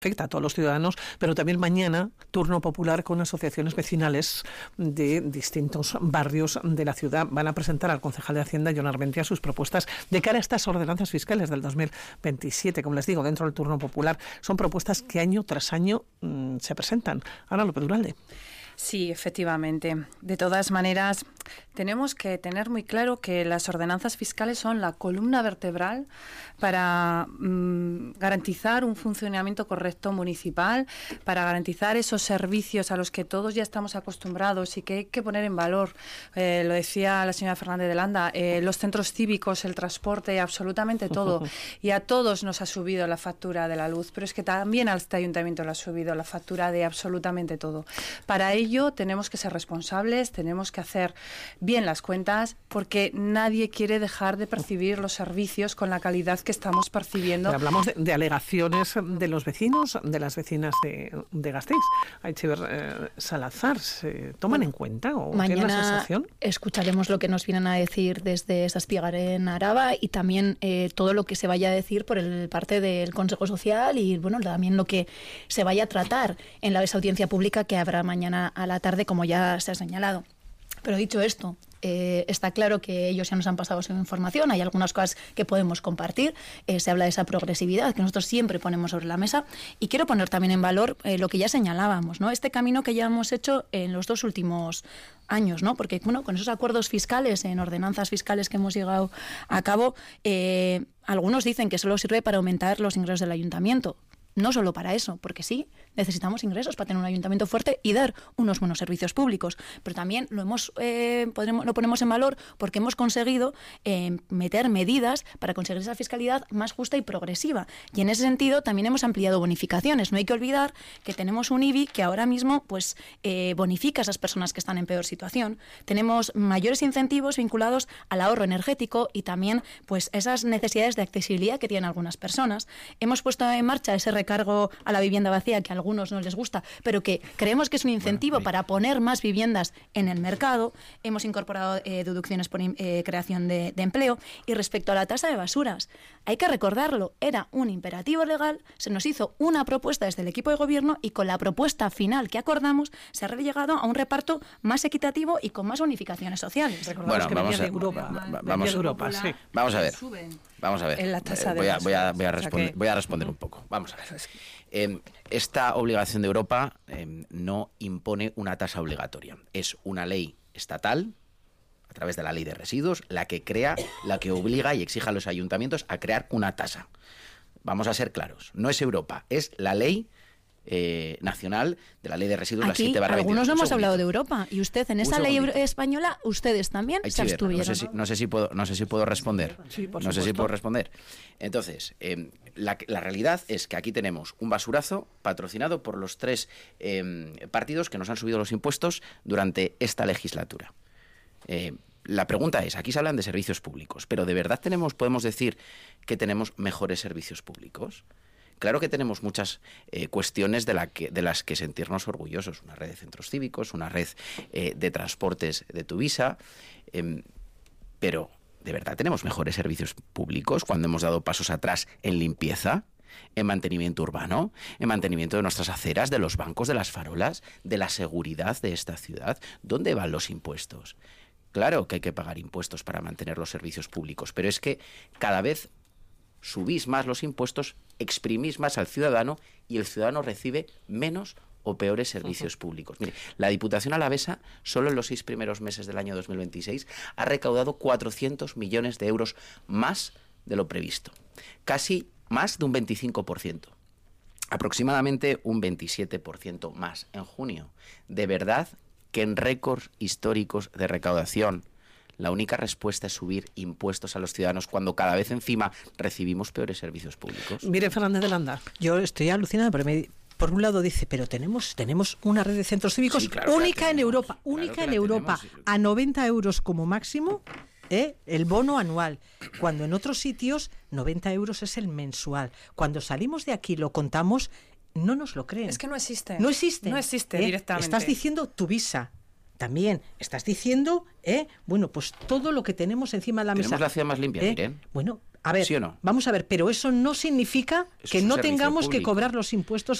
afecta a todos los ciudadanos, pero también mañana turno popular con asociaciones vecinales de distintos barrios de la ciudad. Van a presentar al concejal de Hacienda, Jon Armentia, sus propuestas de cara a estas ordenanzas fiscales del 2027. Como les digo, dentro del turno popular son propuestas que año tras año se presentan. Ana López Duralde. Sí, efectivamente. De todas maneras, tenemos que tener muy claro que las ordenanzas fiscales son la columna vertebral para garantizar un funcionamiento correcto municipal, para garantizar esos servicios a los que todos ya estamos acostumbrados y que hay que poner en valor. Lo decía la señora Fernández de Landa, los centros cívicos, el transporte, absolutamente todo. Y a todos nos ha subido la factura de la luz, pero es que también a este ayuntamiento le ha subido la factura de absolutamente todo. Para ello tenemos que ser responsables, tenemos que hacer bien las cuentas, porque nadie quiere dejar de percibir los servicios con la calidad que estamos percibiendo. Pero hablamos de alegaciones de los vecinos, de las vecinas de Gasteiz. Aitziber Salazar, ¿se toman en cuenta o tienen la sensación? Mañana escucharemos lo que nos vienen a decir desde Zazpigaren Araba y también todo lo que se vaya a decir por el parte del Consejo Social y bueno, también lo que se vaya a tratar en esa audiencia pública que habrá mañana a la tarde, como ya se ha señalado. Pero dicho esto, está claro que ellos ya nos han pasado su información, hay algunas cosas que podemos compartir, se habla de esa progresividad que nosotros siempre ponemos sobre la mesa y quiero poner también en valor lo que ya señalábamos, ¿no? Este camino que ya hemos hecho en los 2 últimos años, ¿no? Porque bueno, con esos acuerdos fiscales, en ordenanzas fiscales que hemos llegado a cabo, algunos dicen que solo sirve para aumentar los ingresos del ayuntamiento. No solo para eso, porque sí, necesitamos ingresos para tener un ayuntamiento fuerte y dar unos buenos servicios públicos, pero también lo ponemos en valor porque hemos conseguido meter medidas para conseguir esa fiscalidad más justa y progresiva. Y en ese sentido también hemos ampliado bonificaciones. No hay que olvidar que tenemos un IBI que ahora mismo pues bonifica a esas personas que están en peor situación. Tenemos mayores incentivos vinculados al ahorro energético y también pues esas necesidades de accesibilidad que tienen algunas personas. Hemos puesto en marcha ese recargo a la vivienda vacía que a algunos no les gusta, pero que creemos que es un incentivo para poner más viviendas en el mercado. Hemos incorporado deducciones por creación de empleo. Y respecto a la tasa de basuras, hay que recordarlo, era un imperativo legal, se nos hizo una propuesta desde el equipo de gobierno y con la propuesta final que acordamos se ha llegado a un reparto más equitativo y con más bonificaciones sociales. Recordamos que venía de Europa. Vamos a ver. Vamos a ver. En la tasa de voy a responder un poco. Vamos a ver. Esta obligación de Europa no impone una tasa obligatoria. Es una ley estatal, a través de la ley de residuos, la que obliga y exige a los ayuntamientos a crear una tasa. Vamos a ser claros. No es Europa, es la ley nacional de la ley de residuos. Aquí la 7/22. Algunos no hemos hablado de Europa y usted en esa ley española, ustedes también se abstuvieron. No sé si puedo responder. Sí, por no sé si supuesto. puedo responder. Entonces, la realidad es que aquí tenemos un basurazo patrocinado por los 3 partidos que nos han subido los impuestos durante esta legislatura. La pregunta es, aquí se hablan de servicios públicos, pero ¿de verdad podemos decir que tenemos mejores servicios públicos? Claro que tenemos muchas cuestiones de las que sentirnos orgullosos. Una red de centros cívicos, una red de transportes de Tuvisa, pero ¿de verdad tenemos mejores servicios públicos cuando hemos dado pasos atrás en limpieza, en mantenimiento urbano, en mantenimiento de nuestras aceras, de los bancos, de las farolas, de la seguridad de esta ciudad? ¿Dónde van los impuestos? Claro que hay que pagar impuestos para mantener los servicios públicos, pero es que cada vez subís más los impuestos, exprimís más al ciudadano y el ciudadano recibe menos o peores servicios públicos. Mire, la Diputación Alavesa, solo en los 6 primeros meses del año 2026, ha recaudado 400 millones de euros más de lo previsto. Casi más de un 25%. Aproximadamente un 27% más en junio. De verdad que en récords históricos de recaudación la única respuesta es subir impuestos a los ciudadanos cuando cada vez encima recibimos peores servicios públicos. Mire, Fernández de Landa. Yo estoy alucinada, pero por un lado dice, pero tenemos una red de centros cívicos única en Europa, a 90 euros como máximo, el bono anual, cuando en otros sitios 90 euros es el mensual. Cuando salimos de aquí lo contamos, no nos lo creen. Es que no existe. No existe. No existe directamente. Estás diciendo Tuvisa. también estás diciendo, bueno, pues todo lo que tenemos encima de la mesa. ¿Tenemos la ciudad más limpia, Miren? Bueno, a ver, ¿sí o no? vamos a ver, pero eso no significa que no tengamos que cobrar los impuestos